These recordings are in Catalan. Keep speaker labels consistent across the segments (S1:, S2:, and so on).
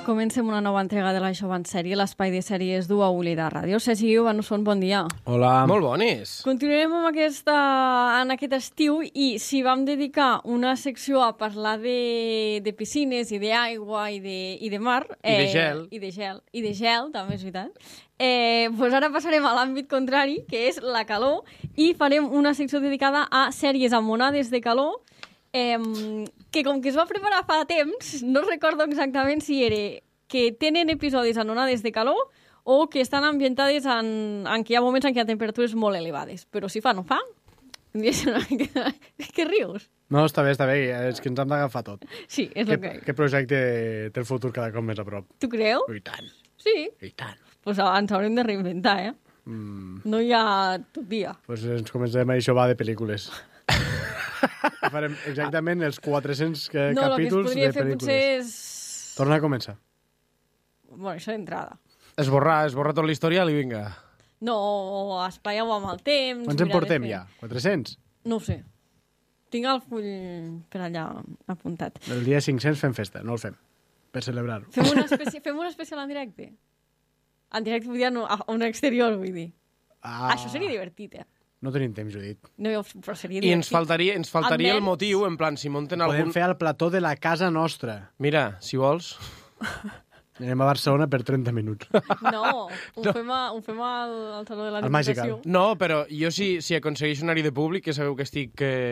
S1: Comencem una nova entrega de la Jove en Sèrie, l'espai de sèries d'Ua Ulida Ràdio. Ceci i Vanusson, bon dia.
S2: Hola.
S3: Molt bonis.
S1: Continuarem amb en aquest estiu i si vam dedicar una secció a parlar de piscines i d'aigua i de mar...
S3: I de gel.
S1: I de gel, també és veritat. Doncs ara passarem a l'àmbit contrari, que és la calor, i farem una secció dedicada a sèries amb onades de calor, que com que es va preparar fa temps, no recordo exactament si era que tenen episodis en onades de calor o que estan ambientades en què hi ha moments en què hi ha temperatures molt elevades. Però si fa no fa, què rius?
S2: No, està bé, és que ens hem d'agafar tot.
S1: Sí, és el que...
S2: Aquest projecte té el futur cada cop més a prop.
S1: Tu creus?
S2: I tant.
S1: Sí?
S2: I tant.
S1: Doncs ens haurem de reinventar, eh? No hi ha tot dia.
S2: Doncs ens comencem a això va de pel·lícules. Farem exactament els 400 capítols de pel·lícules.
S1: No, el que es podria fer potser és...
S2: Torna a començar.
S1: Bueno, això d'entrada.
S3: Esborrar tot l'historial i vinga.
S1: No, espaieu amb el temps...
S2: Quants en portem ja? 400?
S1: No ho sé. Tinc el full per allà apuntat.
S2: El dia 500 fem festa, no el fem. Per celebrar-ho.
S1: Fem una especial en directe? En directe vull dir a un exterior, vull dir. Això seria divertit, eh?
S2: No tenim temps, Judit.
S1: No, però seria
S3: I
S1: divertit.
S3: ens faltaria el motiu, en plan, si munten
S2: Podem
S3: algun...
S2: fer al plató de la casa nostra.
S3: Mira, si vols...
S2: Anem a Barcelona per 30 minuts.
S1: No, ho fem al Saló de la
S2: Al
S1: Diputació.
S2: Magical.
S3: No, però jo si aconsegueixo anar-hi de públic, que sabeu que estic...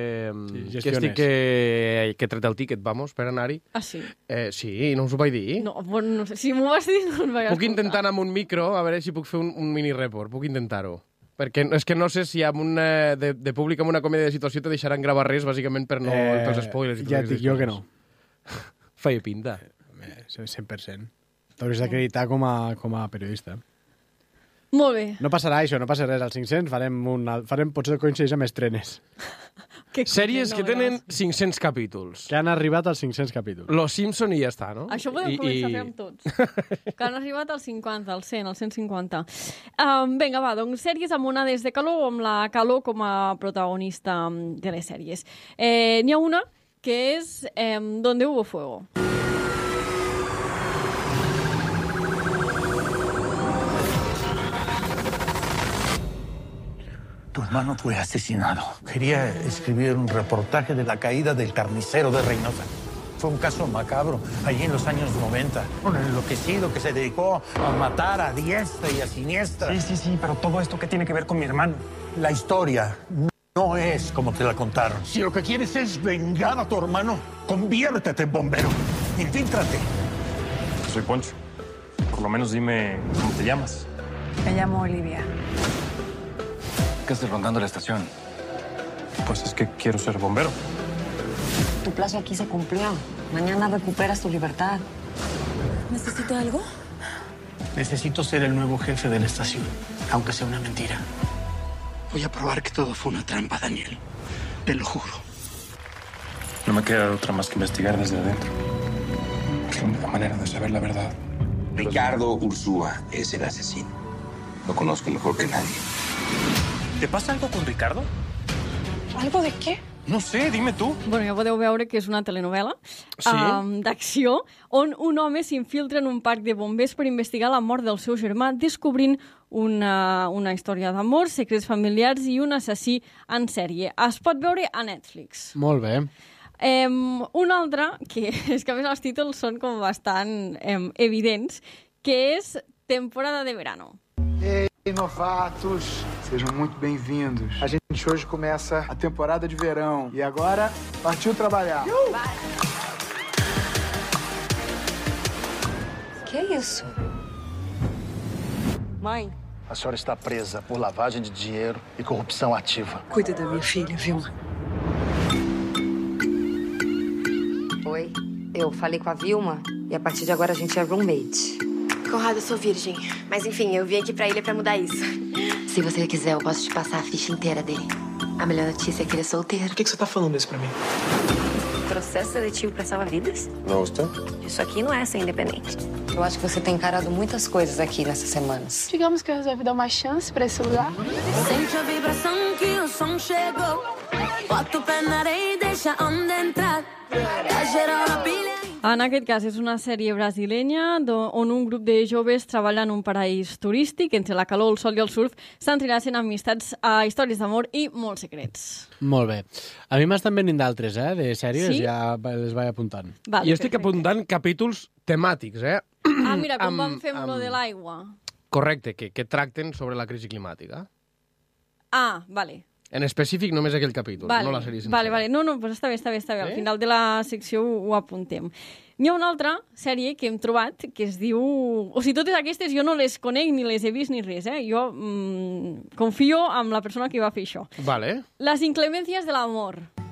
S2: gestiones.
S3: que he tret el tíquet, vamos, per anar-hi.
S1: Ah, sí?
S3: Sí, no us ho vaig dir.
S1: No, bueno, no sé. Si m'ho vas dir, no el vaig
S3: Puc intentar anar amb un micro, a veure si puc fer un mini report. Puc intentar-ho. Perquè és que no sé si amb de públic amb una comèdia de situació te deixaran gravar res, bàsicament pels spoilers.
S2: Ja et dic jo que no.
S3: Feia pinta.
S2: 100%. T'hauries d'acreditar com a periodista.
S1: Molt bé.
S2: No passarà això, no passa res. Al 500 farem potser coincideix amb estrenes.
S3: Sèries que tenen 500 capítols.
S2: Que han arribat als 500 capítols.
S3: Los Simpson i ja està, no?
S1: Això ho podem començar a fer amb tots. Que han arribat als 50, als 100, als 150. Vinga, va, doncs sèries amb onades de calor o amb la calor com a protagonista de les sèries. N'hi ha una que és Donde hubo fuego.
S4: Tu hermano fue asesinado. Quería escribir un reportaje de la caída del carnicero de Reynosa. Fue un caso macabro, allí en los años 90. Un enloquecido que se dedicó a matar a diestra y a siniestra.
S5: Sí, pero todo esto, ¿qué tiene que ver con mi hermano?
S4: La historia no es como te la contaron. Si lo que quieres es vengar a tu hermano, conviértete en bombero. Infíltrate.
S5: Soy Poncho. Por lo menos dime cómo te llamas.
S6: Me llamo Olivia.
S5: ¿Qué haces rondando la estación? Pues es que quiero ser bombero.
S6: Tu plazo aquí se cumplió. Mañana recuperas tu libertad. ¿Necesita algo?
S7: Necesito ser el nuevo jefe de la estación, aunque sea una mentira. Voy a probar que todo fue una trampa, Daniel. Te lo juro.
S5: No me queda otra más que investigar desde adentro. Es la única manera de saber la verdad.
S8: Ricardo Ursúa es el asesino. Lo conozco mejor que nadie.
S5: ¿Te pasa algo con Ricardo?
S6: ¿Algo de qué?
S5: No sé, dime tú.
S1: Bueno, ja podeu veure que és una telenovel·la d'acció on un home s'infiltra en un parc de bombers per investigar la mort del seu germà, descobrint una història d'amor, secrets familiars i un assassí en sèrie. Es pot veure a Netflix.
S2: Molt bé.
S1: Un altre, que és que a més els títols són com bastant evidents, que és Temporada de Verano.
S9: Ei, novatos, sejam muito bem-vindos. A gente hoje começa a temporada de verão. E agora, partiu trabalhar.
S6: Que é isso? Mãe.
S4: A senhora está presa por lavagem de dinheiro e corrupção ativa.
S6: Cuida da minha filha, Vilma.
S10: Oi, eu falei com a Vilma e a partir de agora a gente é roommate.
S11: Conrado, eu sou virgem. Mas enfim, eu vim aqui pra ilha pra mudar isso. Se você quiser, eu posso te passar a ficha inteira dele. A melhor notícia é que ele é solteiro.
S7: Por que você tá falando isso pra mim?
S11: Processo seletivo pra salva-vidas?
S8: Nossa.
S11: Isso aqui não é ser independente.
S6: Eu acho que você tem encarado muitas coisas aqui nessas semanas.
S12: Digamos que eu resolvi dar uma chance pra esse lugar.
S11: Sente a vibração que o som chegou. Bota o pé na areia e deixa a onda entrar. Tá geral na pilha.
S1: En aquest cas és una sèrie brasilenya on un grup de joves treballa en un paraís turístic. Entre la calor, el sol i el surf s'entrelacen amistats, històries d'amor i molts secrets.
S2: Molt bé. A mi m'estan venint d'altres, de sèries,
S1: sí?
S2: Ja les vaig apuntant.
S1: Vale,
S3: jo estic apuntant capítols temàtics,
S1: Mira, com vam fer amb lo de l'aigua.
S3: Correcte, que tracten sobre la crisi climàtica.
S1: Vale.
S3: En específic només aquell capítol, no la sèrie sencera.
S1: Vale. No, pues està bé. Al final de la secció ho apuntem. N'hi ha una altra sèrie que hem trobat que es diu... O sigui, totes aquestes jo no les conec ni les he vist ni res, Jo confio en la persona que va fer això.
S3: Vale.
S1: Las inclemencias del amor.